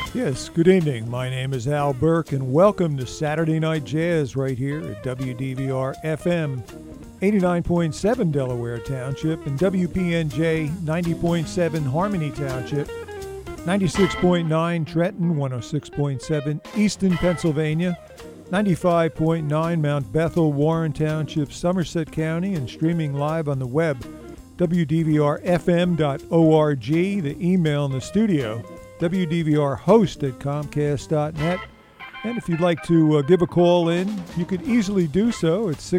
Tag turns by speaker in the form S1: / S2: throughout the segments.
S1: Yes, good evening. My name is Al Burke, and welcome to Saturday Night Jazz right here at WDVR FM 89.7 Delaware Township and WPNJ 90.7 Harmony Township, 96.9 Trenton, 106.7 Easton, Pennsylvania, 95.9 Mount Bethel, Warren Township, Somerset County, and streaming live on the web, WDVRFM.org, the email in the studio, WDVRhost@Comcast.net. And if you'd like to give a call in, you could easily do so at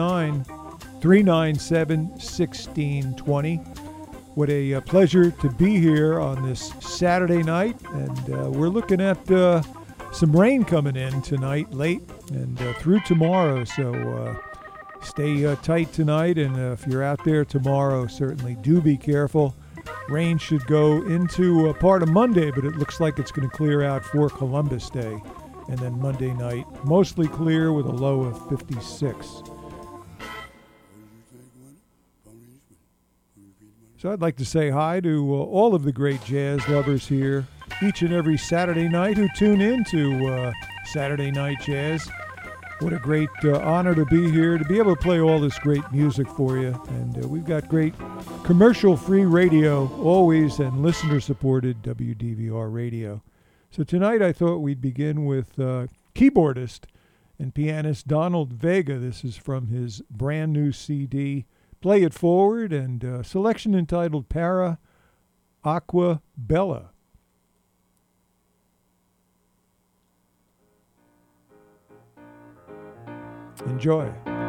S1: 609-397-1620. What a pleasure to be here on this Saturday night. And we're looking at some rain coming in tonight late and through tomorrow. So stay tight tonight. And if you're out there tomorrow, certainly do be careful. Rain should go into part of Monday, but it looks like it's going to clear out for Columbus Day. And then Monday night, mostly clear with a low of 56. So I'd like to say hi to all of the great jazz lovers here each and every Saturday night who tune in to Saturday Night Jazz. What a great honor to be here, to be able to play all this great music for you. And we've got great commercial-free radio always, and listener-supported WDVR radio. So tonight I thought we'd begin with keyboardist and pianist Donald Vega. This is from his brand new CD, Play It Forward, and a selection entitled Para Aqua Bella. Enjoy.